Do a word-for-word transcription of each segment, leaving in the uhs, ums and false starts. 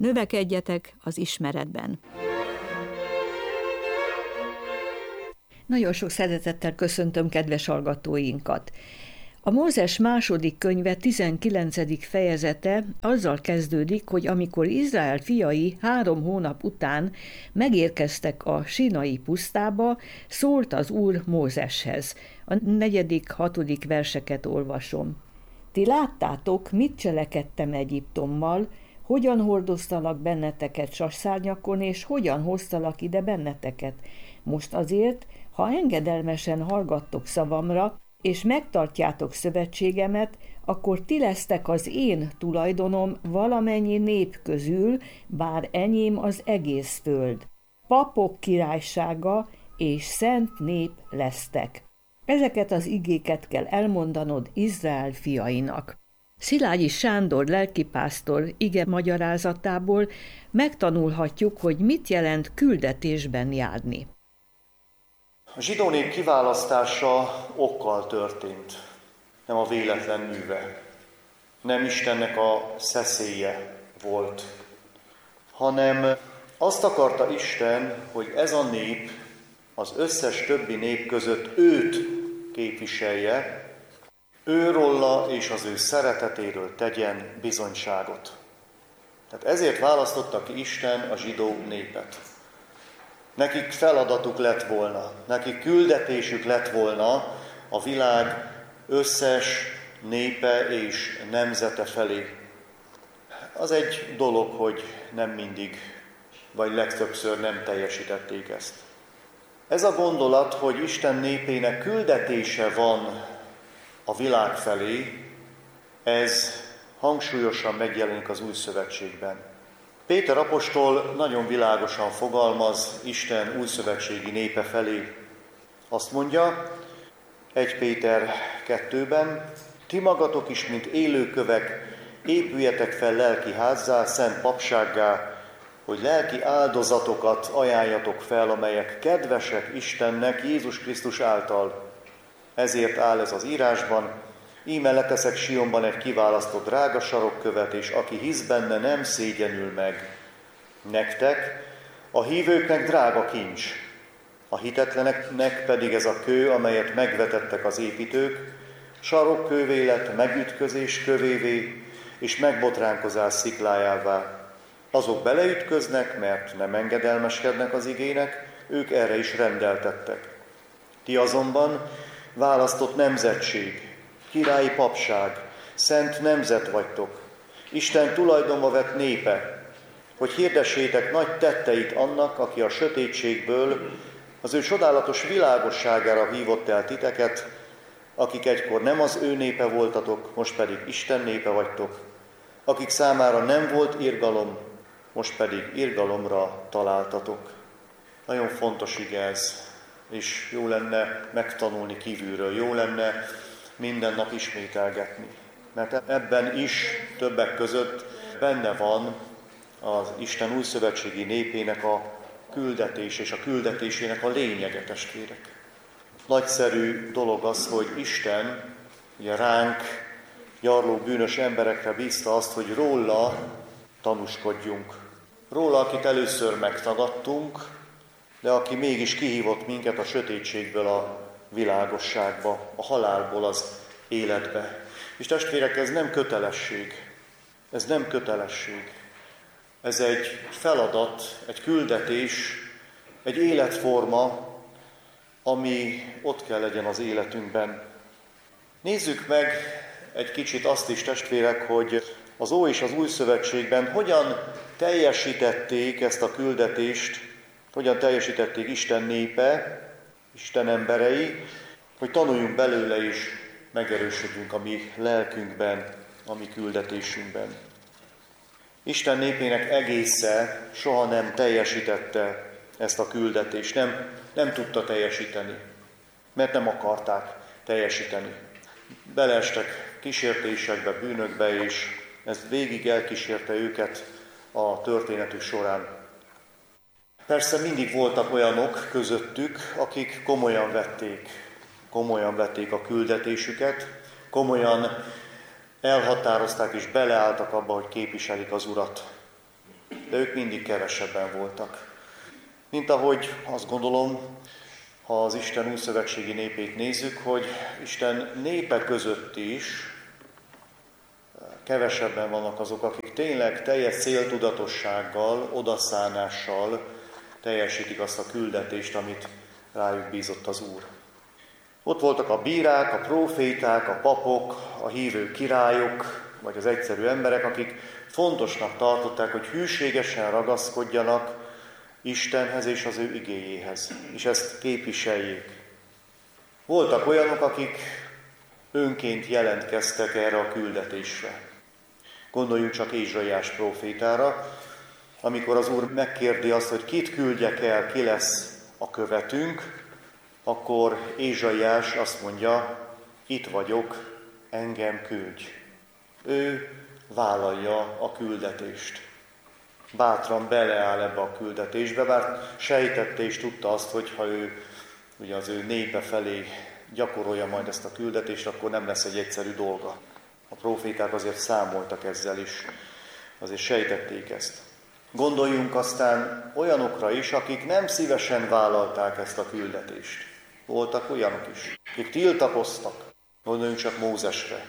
Növekedjetek az ismeretben. Nagyon sok szeretettel köszöntöm kedves hallgatóinkat. A Mózes második könyve tizenkilencedik fejezete azzal kezdődik, hogy amikor Izrael fiai három hónap után megérkeztek a Sinai pusztába, szólt az Úr Mózeshez. A negyedik, hatodik verseket olvasom. Ti láttátok, mit cselekedtem Egyiptommal, hogyan hordoztalak benneteket sasszárnyakon, és hogyan hoztalak ide benneteket. Most azért, ha engedelmesen hallgattok szavamra, és megtartjátok szövetségemet, akkor ti lesztek az én tulajdonom valamennyi nép közül, bár enyém az egész föld. Papok királysága és szent nép lesztek. Ezeket az igéket kell elmondanod Izrael fiainak. Szilágyi Sándor lelkipásztor ige magyarázatából megtanulhatjuk, hogy mit jelent küldetésben járni. A zsidó nép kiválasztása okkal történt, nem a véletlen műve. Nem Istennek a szeszélye volt, hanem azt akarta Isten, hogy ez a nép az összes többi nép között őt képviselje, őróla és az ő szeretetéről tegyen bizonyságot. Tehát ezért választotta ki Isten a zsidó népet. Nekik feladatuk lett volna, nekik küldetésük lett volna a világ összes népe és nemzete felé. Az egy dolog, hogy nem mindig, vagy legtöbbször nem teljesítették ezt. Ez a gondolat, hogy Isten népének küldetése van a világ felé, ez hangsúlyosan megjelenik az Új Szövetségben. Péter apostol nagyon világosan fogalmaz Isten újszövetségi népe felé. Azt mondja, egy Péter kettőben, ti magatok is, mint élőkövek, épüljetek fel lelki házzá, szent papsággá, hogy lelki áldozatokat ajánljatok fel, amelyek kedvesek Istennek Jézus Krisztus által. Ezért áll ez az írásban, íme leteszek Sionban egy kiválasztott drága sarokkövet, és aki hisz benne, nem szégyenül meg. Nektek, a hívőknek drága kincs, a hitetleneknek pedig ez a kő, amelyet megvetettek az építők, sarokkővé lett megütközés kövévé, és megbotránkozás sziklájává. Azok beleütköznek, mert nem engedelmeskednek az igének, ők erre is rendeltettek. Ti azonban választott nemzetség, királyi papság, szent nemzet vagytok, Isten tulajdonba vett népe, hogy hirdessétek nagy tetteit annak, aki a sötétségből az ő csodálatos világosságára hívott el titeket, akik egykor nem az ő népe voltatok, most pedig Isten népe vagytok, akik számára nem volt irgalom, most pedig irgalomra találtatok. Nagyon fontos ige ez, és jó lenne megtanulni kívülről, jó lenne minden nap ismételgetni. Mert ebben is többek között benne van az Isten újszövetségi népének a küldetés és a küldetésének a lényege, testvérek. Nagyszerű dolog az, hogy Isten ugye ránk, gyarló bűnös emberekre bízta azt, hogy róla tanúskodjunk. Róla, akit először megtagadtunk, de aki mégis kihívott minket a sötétségből a világosságba, a halálból az életbe. És testvérek, ez nem kötelesség. Ez nem kötelesség. Ez egy feladat, egy küldetés, egy életforma, ami ott kell legyen az életünkben. Nézzük meg egy kicsit azt is, testvérek, hogy az Ó és az Új Szövetségben hogyan teljesítették ezt a küldetést, hogyan teljesítették Isten népe, Isten emberei, hogy tanuljunk belőle és megerősödjünk a mi lelkünkben, a mi küldetésünkben. Isten népének egésze soha nem teljesítette ezt a küldetést, nem, nem tudta teljesíteni, mert nem akarták teljesíteni. Beleestek kísértésekbe, bűnökbe, és ez végig elkísérte őket a történetük során. Persze mindig voltak olyanok közöttük, akik komolyan vették, komolyan vették a küldetésüket, komolyan elhatározták és beleálltak abba, hogy képviselik az Urat. de ők mindig kevesebben voltak. Mint ahogy azt gondolom, ha az Isten újszövetségi népét nézzük, hogy Isten népe között is kevesebben vannak azok, akik tényleg teljes céltudatossággal, odaszánással teljesítik azt a küldetést, amit rájuk bízott az Úr. Ott voltak a bírák, a próféták, a papok, a hívő királyok, vagy az egyszerű emberek, akik fontosnak tartották, hogy hűségesen ragaszkodjanak Istenhez és az ő igéjéhez, és ezt képviseljék. Voltak olyanok, akik önként jelentkeztek erre a küldetésre. Gondoljunk csak Ézsaiás prófétára, amikor az Úr megkérdi azt, hogy kit küldjek el, ki lesz a követünk, akkor Ézsaiás azt mondja, itt vagyok, engem küldj. Ő vállalja a küldetést. Bátran beleáll ebbe a küldetésbe, bár sejtette és tudta azt, hogy ha ő ugye az ő népe felé gyakorolja majd ezt a küldetést, akkor nem lesz egy egyszerű dolga. A próféták azért számoltak ezzel is, azért sejtették ezt. Gondoljunk aztán olyanokra is, akik nem szívesen vállalták ezt a küldetést. Voltak olyanok is, akik tiltakoztak. Gondoljunk csak Mózesre,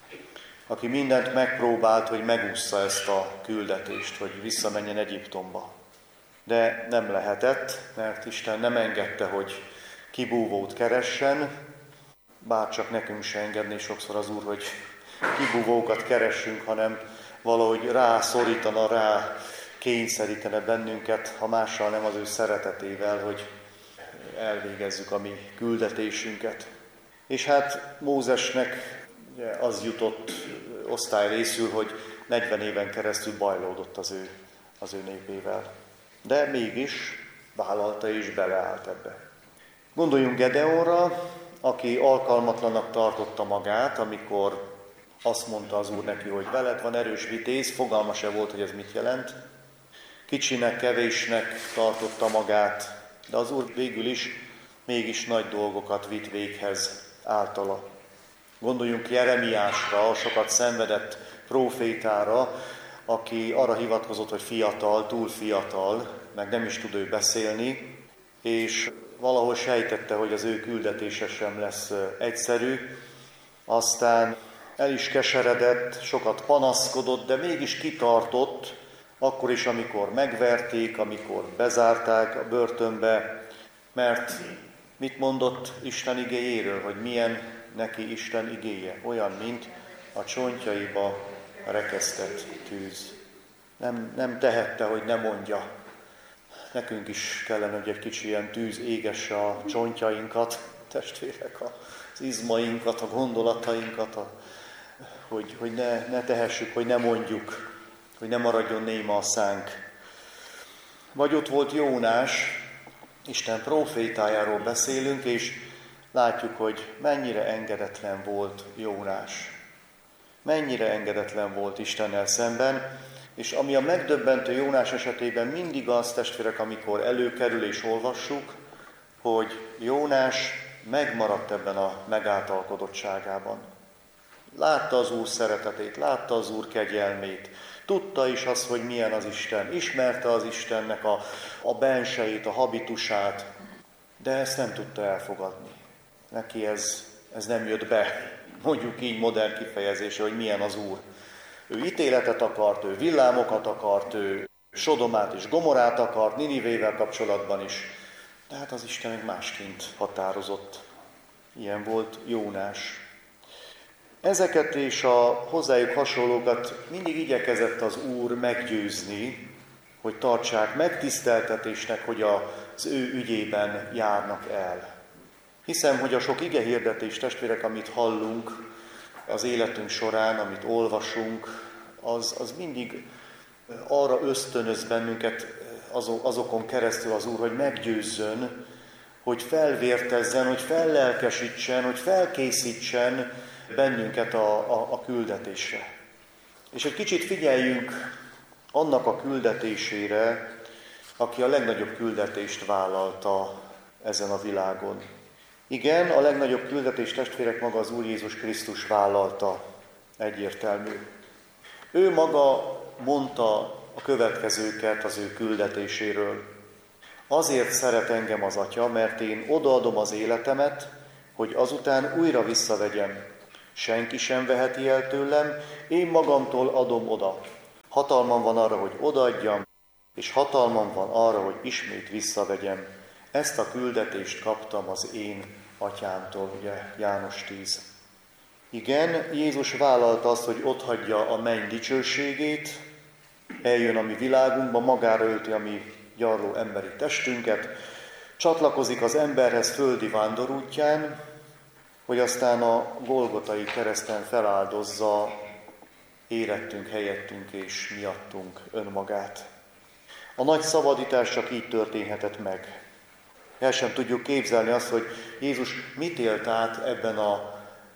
aki mindent megpróbált, hogy megússza ezt a küldetést, hogy visszamenjen Egyiptomba. De nem lehetett, mert Isten nem engedte, hogy kibúvót keressen, bár csak nekünk se engedné sokszor az Úr, hogy kibúvókat keressünk, hanem valahogy rászorítana, rá kényszerítene bennünket, ha mással nem az ő szeretetével, hogy elvégezzük a mi küldetésünket. És hát Mózesnek ugye, az jutott osztály részül, hogy negyven éven keresztül bajlódott az ő, az ő népével. De mégis vállalta és beleállt ebbe. Gondoljunk Gedeonra, aki alkalmatlanak tartotta magát, amikor azt mondta az Úr neki, hogy veled van erős vitéz, fogalma se volt, hogy ez mit jelent. Kicsinek, kevésnek tartotta magát, de az Úr végül is mégis nagy dolgokat vitt véghez általa. Gondoljunk Jeremiásra, a sokat szenvedett prófétára, aki arra hivatkozott, hogy fiatal, túl fiatal, meg nem is tud ő beszélni, és valahol sejtette, hogy az ő küldetése sem lesz egyszerű. Aztán el is keseredett, sokat panaszkodott, de mégis kitartott, akkor is, amikor megverték, amikor bezárták a börtönbe, mert mit mondott Isten igéjéről, hogy milyen neki Isten igéje? Olyan, mint a csontjaiba rekesztett tűz. Nem, nem tehette, hogy ne mondja. Nekünk is kellene, hogy egy kicsi ilyen tűz égesse a csontjainkat, testvérek, az izmainkat, a gondolatainkat, a, hogy, hogy ne, ne tehessük, hogy ne mondjuk, hogy ne maradjon néma a szánk. Vagy ott volt Jónás, Isten prófétájáról beszélünk, és látjuk, hogy mennyire engedetlen volt Jónás. Mennyire engedetlen volt Istennel szemben, és ami a megdöbbentő Jónás esetében mindig az, testvérek, amikor előkerül és olvassuk, hogy Jónás megmaradt ebben a megáltalkodottságában. Látta az Úr szeretetét, látta az Úr kegyelmét, tudta is azt, hogy milyen az Isten, ismerte az Istennek a, a bensejét, a habitusát, de ezt nem tudta elfogadni. Neki ez, ez nem jött be, mondjuk így modern kifejezése, hogy milyen az Úr. Ő ítéletet akart, ő villámokat akart, ő Sodomát és Gomorát akart, Ninivével kapcsolatban is. De hát az Isten meg másként határozott. Ilyen volt Jónás. Ezeket és a hozzájuk hasonlókat mindig igyekezett az Úr meggyőzni, hogy tartsák megtiszteltetésnek, hogy az ő ügyében járnak el. Hiszem, hogy a sok igehirdetés, testvérek, amit hallunk az életünk során, amit olvasunk, az, az mindig arra ösztönöz bennünket azokon keresztül az Úr, hogy meggyőzzön, hogy felvértezzen, hogy fellelkesítsen, hogy felkészítsen bennünket a, a, a küldetésre. És egy kicsit figyeljünk annak a küldetésére, aki a legnagyobb küldetést vállalta ezen a világon. Igen, a legnagyobb küldetést, testvérek, maga az Úr Jézus Krisztus vállalta, egyértelmű. Ő maga mondta a következőket az ő küldetéséről. Azért szeret engem az Atya, mert én odaadom az életemet, hogy azután újra visszavegyem. Senki sem veheti el tőlem, én magamtól adom oda. Hatalmam van arra, hogy odaadjam, és hatalmam van arra, hogy ismét visszavegyem. Ezt a küldetést kaptam az én atyámtól, ugye János tíz. Igen, Jézus vállalta azt, hogy otthagyja a menny dicsőségét, eljön a mi világunkba, magára ölti a mi gyarló emberi testünket, csatlakozik az emberhez földi vándorútján, hogy aztán a Golgotai kereszten feláldozza érettünk, helyettünk és miattunk önmagát. A nagy szabadítás csak így történhetett meg. El sem tudjuk képzelni azt, hogy Jézus mit élt át ebben a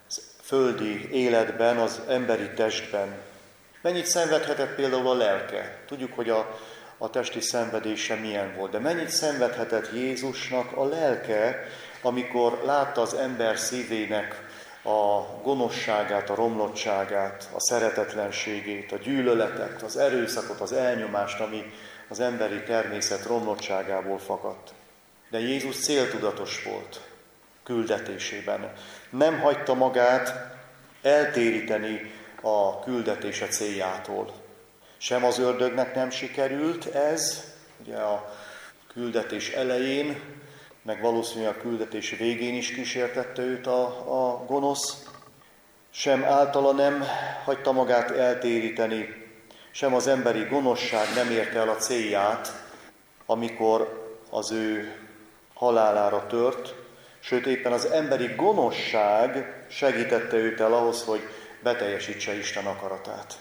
földi életben, az emberi testben. Mennyit szenvedhetett például a lelke. Tudjuk, hogy a, a testi szenvedése milyen volt, de mennyit szenvedhetett Jézusnak a lelke, amikor látta az ember szívének a gonoszságát, a romlottságát, a szeretetlenségét, a gyűlöletet, az erőszakot, az elnyomást, ami az emberi természet romlottságából fakadt. De Jézus céltudatos volt küldetésében. Nem hagyta magát eltéríteni a küldetése céljától. Sem az ördögnek nem sikerült ez, ugye a küldetés elején, meg valószínűleg a küldetés végén is kísértette őt a, a gonosz, sem általa nem hagyta magát eltéríteni, sem az emberi gonoszság nem érte el a célját, amikor az ő halálára tört, sőt éppen az emberi gonoszság segítette őt el ahhoz, hogy beteljesítse Isten akaratát.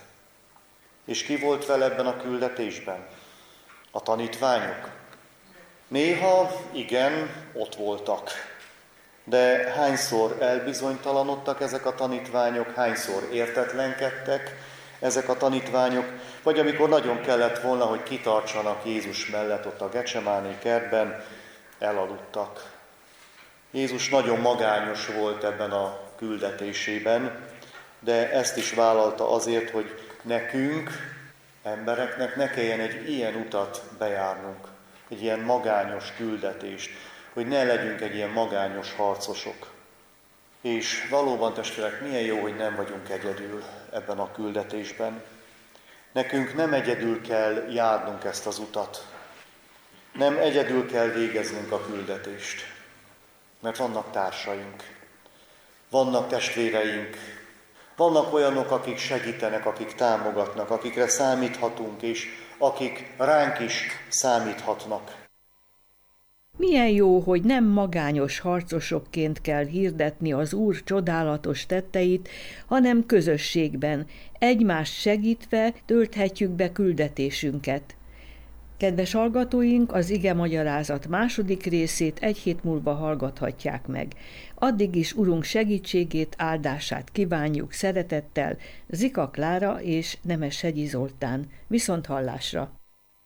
És ki volt vele ebben a küldetésben? A tanítványok? Néha igen, ott voltak. De hányszor elbizonytalanodtak ezek a tanítványok, hányszor értetlenkedtek ezek a tanítványok, vagy amikor nagyon kellett volna, hogy kitartsanak Jézus mellett ott a Gecsemáné kertben, elaludtak. Jézus nagyon magányos volt ebben a küldetésében, de ezt is vállalta azért, hogy nekünk, embereknek ne kelljen egy ilyen utat bejárnunk, egy ilyen magányos küldetést, hogy ne legyünk egy ilyen magányos harcosok. És valóban, testvérek, milyen jó, hogy nem vagyunk egyedül ebben a küldetésben. Nekünk nem egyedül kell járnunk ezt az utat. Nem egyedül kell végeznünk a küldetést, mert vannak társaink, vannak testvéreink, vannak olyanok, akik segítenek, akik támogatnak, akikre számíthatunk, és akik ránk is számíthatnak. Milyen jó, hogy nem magányos harcosokként kell hirdetni az Úr csodálatos tetteit, hanem közösségben, egymást segítve tölthetjük be küldetésünket. Kedves hallgatóink, az ige magyarázat második részét egy hét múlva hallgathatják meg. Addig is Urunk segítségét, áldását kívánjuk szeretettel Zika Klára és Nemeshegyi Zoltán. Viszonthallásra!